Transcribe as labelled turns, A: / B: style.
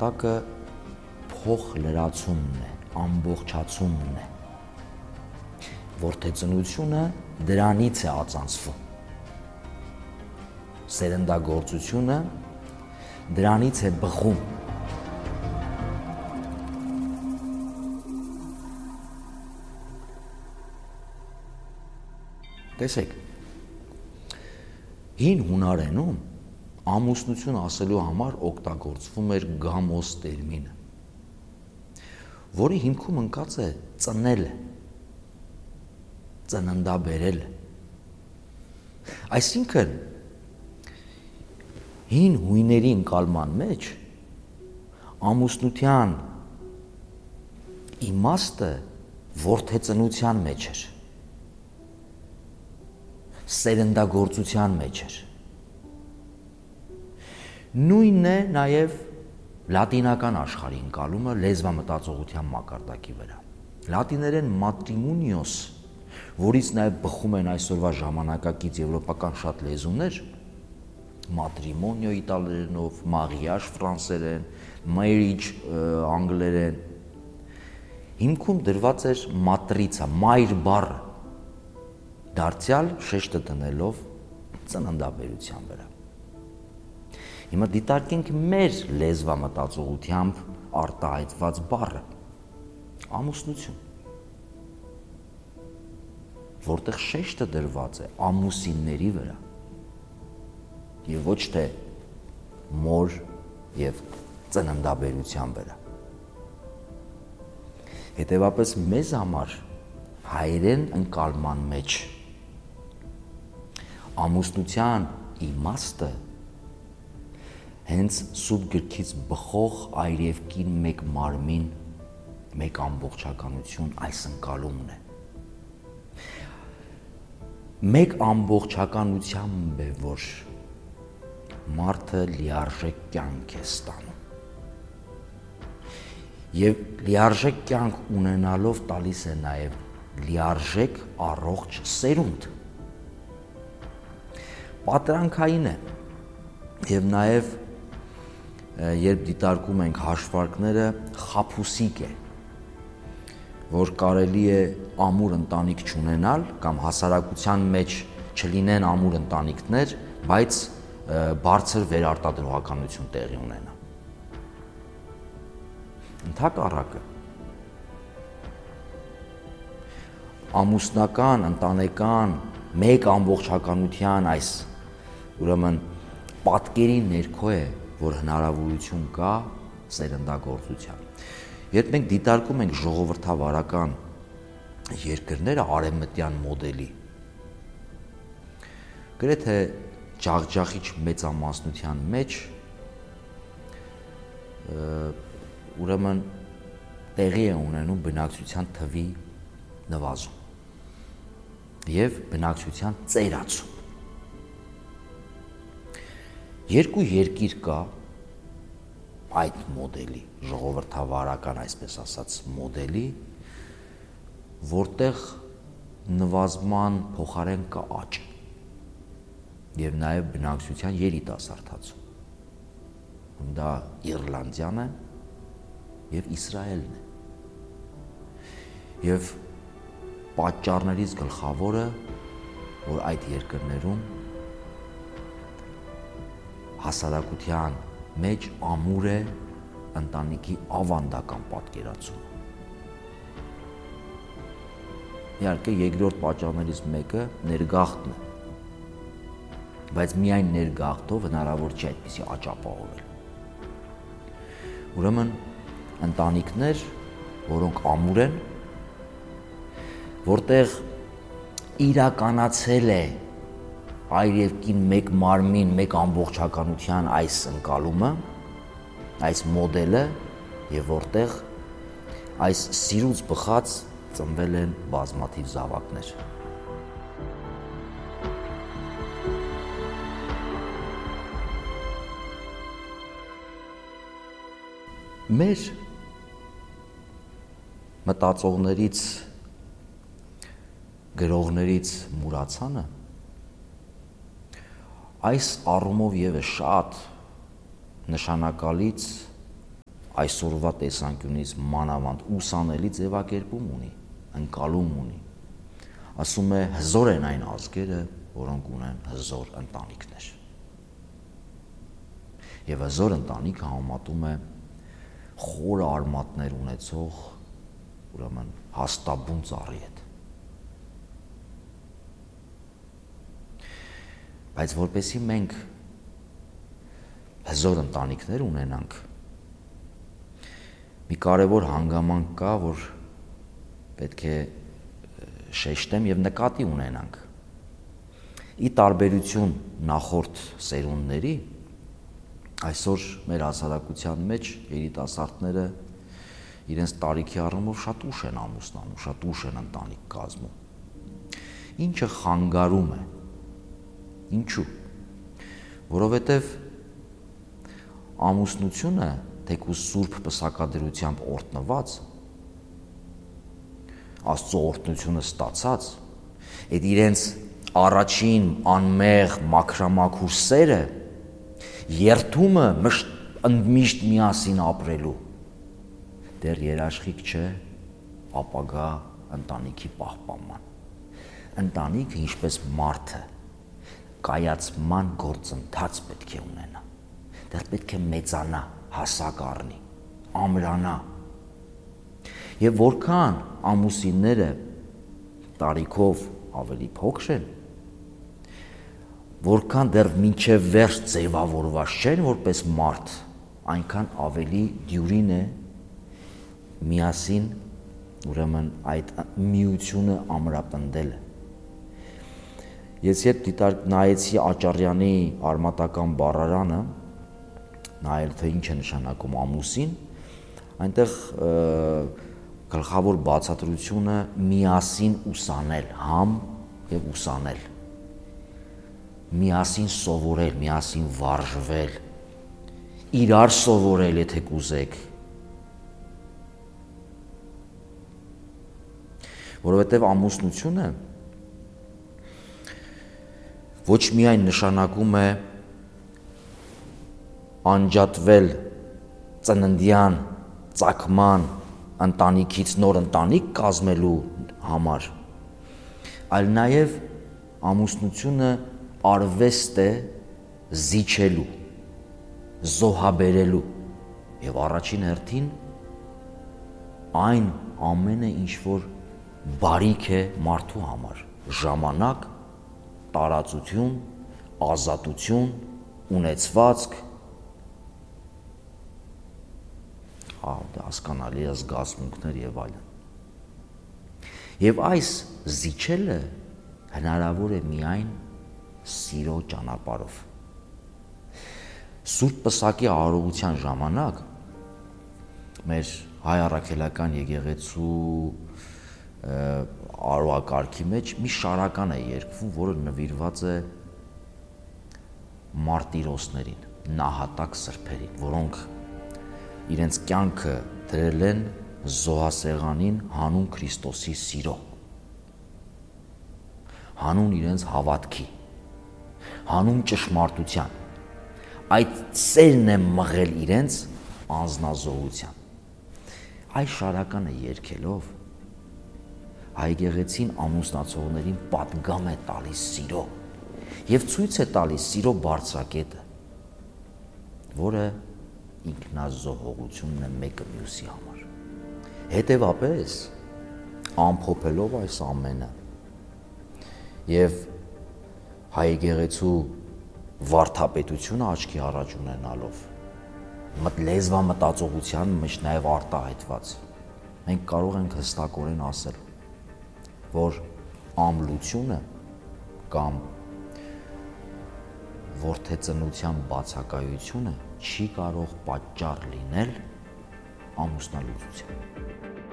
A: նպատակը փոխ լրացումն է, ամբողջացումն է։ Որդեծնությունը դրանից է ածանցվում։ Սերնդագործությունը դրանից է բխում։ Տեսեք, հին հունարենում ամուսնություն ասելու համար օգտագործվում էր գամոս տերմինը, որի հիմքում ընկած է ծնելը, ծննդաբերելը։ Այսինքն, հին հույների ընկալման մեջ ամուսնության իմաստը որդեծնության մեջ էր, սերնդագործության մեջ էր։ Նույնն է նաև լատինական աշխարհի ընկալումը լեզվամտածողության մակարդակի վրա։ Լատիներեն matrimonio-ս, որից նաև բխում են այսօրվա ժամանակակից եվրոպական շատ լեզուներ, matrimonio իտալերենով, mariage ֆրանսերեն, marriage անգլերեն, հիմքում դրված էր matrica, մայր բառը, դարձյալ շեշտը դնելով ծննդաբերության վրա։ Հիմա դիտարկենք մեր լեզվամտածողությամբ արտահայտված բառը ամուսնություն, որտեղ շեշտը դրված է ամուսինների վրա եւ ոչ թե մոր եւ ծննդաբերության վրա։ Հետևաբար մեզ համար հայերեն ընկալման մեջ ամուսնության իմաստը հենց սուրբ գրքից բխող այր եւ կին մեկ մարմին, մեկ ամբողջականություն այս ընկալումն է։ Մեկ ամբողջականությամբ է, որ մարդը լիարժեք կյանք է ստանում։ Եվ լիարժեք կյանք ունենալով տալիս է նաև լիարժեք առողջ սերունդ։ Պատրանքային է եւ նաեւ երբ դիտարկում ենք հաշվարկները, խաբուսիկ է, որ կարելի է ամուր ընտանիք չունենալ կամ հասարակության մեջ չլինեն ամուր ընտանիքներ, բայց բարձր վերարտադրողականություն տեղի ունենա։ Ընդհակառակը ամուսնական, ընտանեկան մեկ ամբողջականության այս ուրեմն պատկերի ներքո է, որ հնարավորություն կա սերնդագործության։ Երբ մենք դիտարկում ենք ժողովրդավարական երկրները արևմտյան մոդելի, գրեթե ջախջախիչ մեծամասնության մեջ ուրեմն տեղի է ունենում բնակչության թվի նվազում եւ բնակչության ծերացում։ Երկու երկիր կա այդ մոդելի, ժողովրդավարական, այսպես ասած, մոդելի, որտեղ նվազման փոխարեն կա աճ եւ նաեւ բնակչության երիտասարդացում։ Դա Իռլանդիան է եւ Իսրայելն է։ Եվ պատճառներից գլխավորը, որ այդ երկրներում հասարակության մեջ ամուր է ընտանիքի ավանդական պատկերացումը։ Իհարկե երկրորդ պատճառներից մեկը ներգաղթն է, բայց միայն ներգաղթով հնարավոր չէ այդպիսի աճ ապահովել։ Ուրեմն ընտանիքներ, որոնք ամուր են, որտեղ իրականացել է այր եւ կին մեկ մարմին, մեկ ամբողջականության այս ընկալումը, այս մոդելը եւ որտեղ այս սիրուց բխած ծնվել են բազմաթիվ զավակներ։ Մեր մտածողներից, գրողներից մուրացանը այս առումով եւս շատ նշանակալից այսօրվա տեսանկյունից մանավանդ ուսանելի ձևակերպում ունի, ընկալում ունի։ Ասում է հզոր են այն ազգերը, որոնք ունեն հզոր ընտանիքներ։ Եվ հզոր ընտանիքը համատում է խորը արմատներ ունեցող, ուրեմն հաստաբուն ծառի հետ։ Բայց որպեսզի մենք հզոր ընտանիքներ ունենանք, մի կարևոր հանգամանք կա, որ պետք է շեշտեմ եւ նկատի ունենանք։ Ի տարբերություն նախորդ սերունդների, այսօր մեր հասարակության մեջ երիտասարդները իրենց տարիքի առումով շատ ուշ են ամուսնանում, շատ ուշ են ընտանիք կազմում։ Ինչը խանգարում է։ Ինչու՞։ Որովհետև ամուսնությունը, թեկուզ սուրբ պսակադրությամբ օրհնված, Աստծո օրհնությունը ստացած, այդ իրենց առաջին անմեղ մաքրամաքուր սերը երթումը միշտ միասին ապրելու դեռ երաշխիք չէ ապագա ընտանիքի պահպանման։ Ընտանիքը ինչպես մարդը կայացման գործընթաց պետք է ունենա, դեռ պետք է մեծանա, հասակ առնի, ամրանա։ Եվ որքան ամուսինները տարիքով ավելի փոքր են, որքան դեռ մինչև վերջ ձևավորված չեն որպես մարդ, այնքան ավելի դյուրին է միասին, ուրեմն այդ միությունը ամրապնդելը։ Ես երբ նայեցի Աճառյանի արմատական բառարանը, նայել թե ինչ է նշանակում ամուսին, այնտեղ գլխավոր բացատրությունը միասին ուսանել, համ եւ ուսանել, միասին սովորել, միասին վարժվել, իրար սովորել, եթե կուզեք, որովհետեւ ամուսնությունը ոչ միայն նշանակում է անջատվել ծննդյան ծագման ընտանիքից նոր ընտանիք կազմելու համար, այլ նաև ամուսնությունը արվեստ է զիջելու, զոհաբերելու եւ առաջին հերթին այն ամենը, ինչ որ բարիք է մարդու համար, ժամանակ, տարածություն, ազատություն, ունեցվածք, հասկանալի է զգացմունքներ եւ այլն։ Եվ այս զիջելը հնարավոր է միայն սիրո ճանապարհով։ Սուրբ Պսակի արարողության ժամանակ մեր հայ առաքելական եկեղեցու արարողակարգի մեջ մի շարական է երգվում, որը նվիրված է մարտիրոսներին, նահատակ սրբերին, որոնք իրենց կյանքը դրել են զոհասեղանին հանուն Քրիստոսի սիրո, հանուն իրենց հավատքի, հանուն ճշմարտության, այդ սերն է մղել իրենց անձնազոհության։ Այս շարականը երգելով հայ եկեղեցին ամուսնացողներին պատգամ է տալիս սիրո եւ ցույց է տալիս սիրո բարձրակետը, որը ինքնազոհողությունն է մեկը մյուսի համար։ Հետևաբար ամփոփելով այս ամենը եւ հայ եկեղեցու վարդապետությունը աչքի առաջ ունենալով լեզվամտածողության մեջ նաեւ արտահայտված, մենք կարող ենք հստակորեն ասել, որ ամլությունը կամ որդեծնության բացակայությունը չի կարող պատճառ լինել ամուսնալուծության։